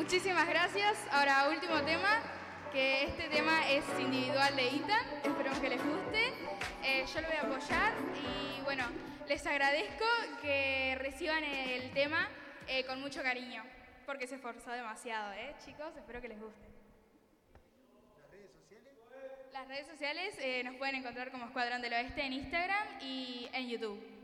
Muchísimas gracias. Ahora, último tema, que este tema es individual de Ethan. Esperemos que les guste. Yo lo voy a apoyar y bueno, les agradezco que reciban el tema con mucho cariño, porque se esforzó demasiado, chicos. Espero que les guste. ¿Las redes sociales? Las redes sociales nos pueden encontrar como Escuadrón del Oeste en Instagram y en YouTube.